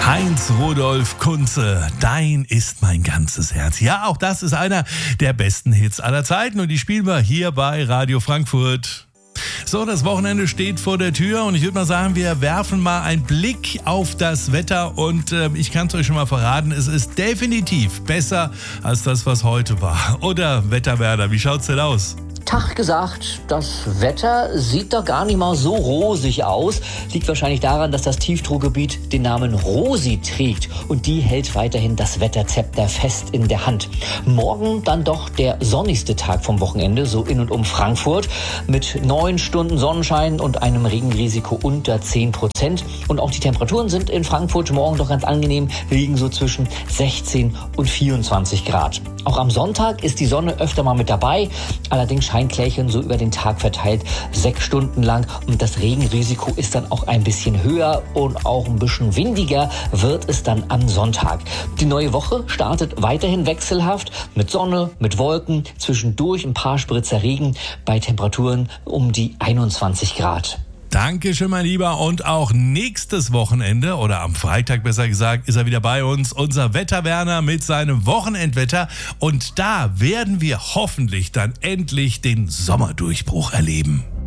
Heinz Rudolf Kunze, dein ist mein ganzes Herz. Ja, auch das ist einer der besten Hits aller Zeiten und die spielen wir hier bei Radio Frankfurt. So, das Wochenende steht vor der Tür und ich würde mal sagen, wir werfen mal einen Blick auf das Wetter und ich kann es euch schon mal verraten, es ist definitiv besser als das, was heute war. Oder Wetterwerder, wie schaut's denn aus? Tag gesagt, das Wetter sieht doch gar nicht mal so rosig aus. Liegt wahrscheinlich daran, dass das Tiefdruckgebiet den Namen Rosi trägt und die hält weiterhin das Wetterzepter fest in der Hand. Morgen dann doch der sonnigste Tag vom Wochenende, so in und um Frankfurt, mit 9 Stunden Sonnenschein und einem Regenrisiko unter 10%. Und auch die Temperaturen sind in Frankfurt morgen doch ganz angenehm, liegen so zwischen 16 und 24 Grad. Auch am Sonntag ist die Sonne öfter mal mit dabei, allerdings Scheinklärchen so über den Tag verteilt 6 Stunden lang und das Regenrisiko ist dann auch ein bisschen höher und auch ein bisschen windiger wird es dann am Sonntag. Die neue Woche startet weiterhin wechselhaft mit Sonne, mit Wolken, zwischendurch ein paar Spritzer Regen bei Temperaturen um die 21 Grad. Dankeschön, mein Lieber. Und auch nächstes Wochenende, oder am Freitag besser gesagt, ist er wieder bei uns, unser Wetterwerner mit seinem Wochenendwetter. Und da werden wir hoffentlich dann endlich den Sommerdurchbruch erleben.